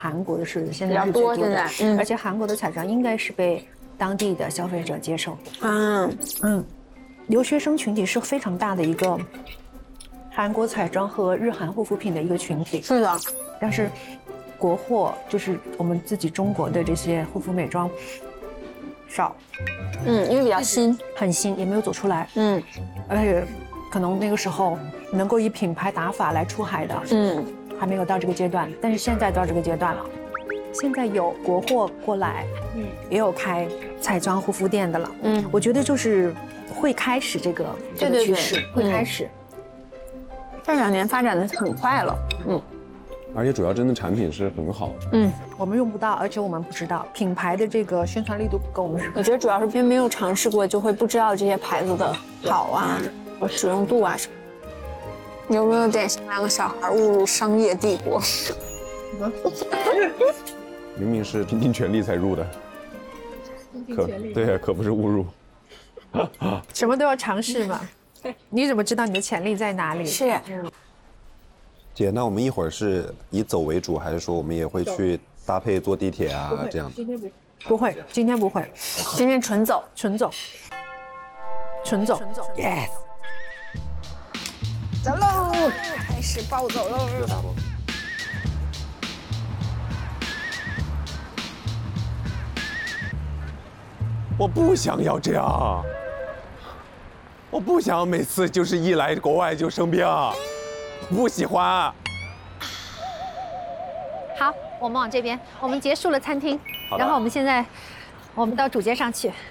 韩国的是现在是比较多最多的， 现在而且韩国的彩妆应该是被当地的消费者接受。留学生群体是非常大的一个韩国彩妆和日韩护肤品的一个群体。 是的， 但是国货就是我们自己中国的这些护肤美妆少， 因为比较新， 很新，也没有走出来。而且可能那个时候能够以品牌打法来出海的，还没有到这个阶段。但是现在到这个阶段了，现在有国货过来，也有开彩妆护肤店的了。我觉得就是会开始这个趋势，会开始。 这2年发展的很快了， 而且主要真的产品是很好的。 我们用不到，而且我们不知道品牌的这个宣传力度不够。 我觉得主要是因为没有尝试过，就会不知道这些牌子的好啊和使用度啊什么。有没有点像2个小孩误入商业帝国？ 明明是拼尽全力才入的，可不是误入。 什么都要尝试嘛。你怎么知道你的潜力在哪里？ 是。 姐，那我们一会儿是以走为主，还是说我们也会去搭配坐地铁啊这样？ 不会，今天不会， 今天纯走。 Yes。 走喽，开始暴走喽！ 我不想要这样，我不想每次就是一来国外就生病，不喜欢。 好，我们往这边，我们结束了餐厅，然后我们到主街上去。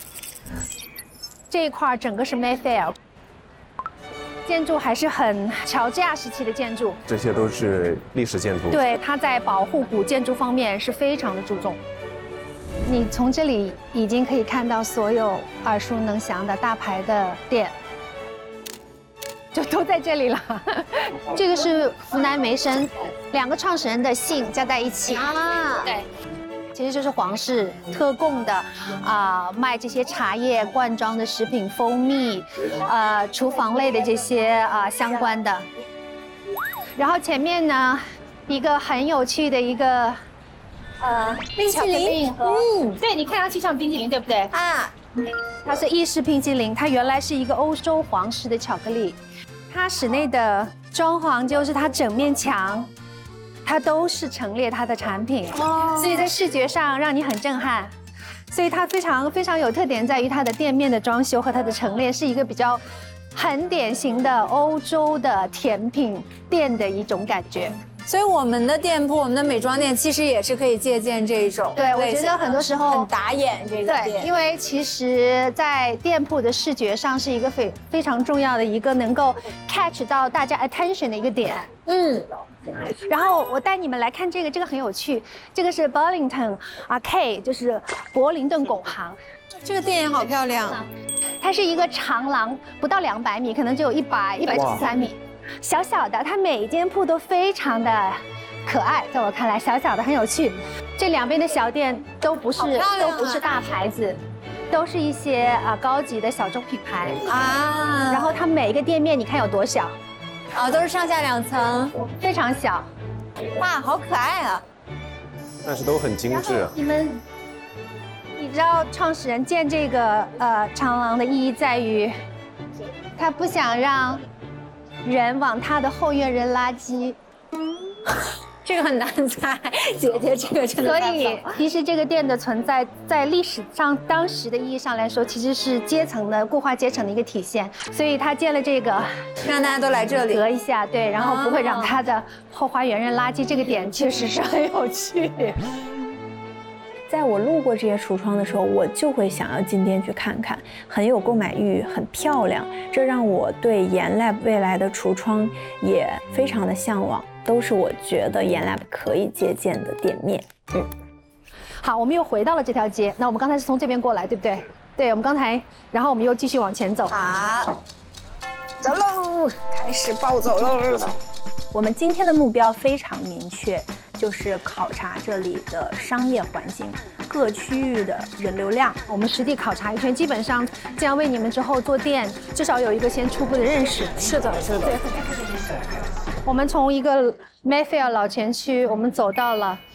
这一块整个是 Mayfair， 建筑还是很乔治亚时期的建筑。 这些都是历史建筑。 对，它在保护古建筑方面是非常的注重。你从这里已经可以看到所有耳熟能详的大牌的店，就都在这里了。这个是福南梅生2个创始人的姓加在一起啊，对，其实就是皇室特供的卖这些茶叶、罐装的食品、蜂蜜，厨房类的这些相关的。然后前面呢，一个很有趣的一个。冰淇淋盒，对，你看上去像冰淇淋，对不对？它是意式冰淇淋，它原来是一个欧洲皇室的巧克力。它室内的装潢就是它整面墙，它都是陈列它的产品，所以在视觉上让你很震撼。所以它非常非常有特点，在于它的店面的装修和它的陈列是一个比较很典型的欧洲的甜品店的一种感觉。 所以我们的店铺，我们的美妆店其实也是可以借鉴这种。 对，我觉得很多时候很打眼这个店。 对，因为其实，在店铺的视觉上是一个非常重要的一个能够 catch 到大家 attention 的一个点。然后我带你们来看这个很有趣，这个是 Burlington Arcade， 就是柏林顿拱廊。 这个店也好漂亮， 它是一个长廊，不到200米，可能只有193米。小小的，它每一间铺都非常的可爱，在我看来，小小的很有趣。这2边的小店都不是大牌子，都是一些高级的小众品牌啊。然后它每一个店面，你看有多小？ 都是上下2层， 非常小。 哇，好可爱啊！ 但是都很精致。 你知道创始人建这个长廊的意义在于，他不想让人往他的后院扔垃圾， 这个很难猜，姐姐这个真的。 所以其实这个店的存在，在历史上当时的意义上来说，其实是阶层的固化阶层的一个体现。所以他建了这个， 让大家都来这里隔一下，对，然后不会让他的后花园扔垃圾，这个点确实是很有趣。 在我路过这些橱窗的时候，我就会想要进店去看看，很有购买欲，很漂亮。这让我对研 lab 未来的橱窗也非常的向往，都是我觉得研 lab 可以借鉴的店面。 好，我们又回到了这条街。那我们刚才是从这边过来，对不对？对，我们刚才，然后我们又继续往前走。 好，走喽，开始暴走喽。 我们今天的目标非常明确，就是考察这里的商业环境、各区域的人流量。 我们实地考察一圈，基本上这样为你们之后做店至少有一个先初步的认识。 是的，是的。 我们从一个 Mayfair 老前区，我们走到了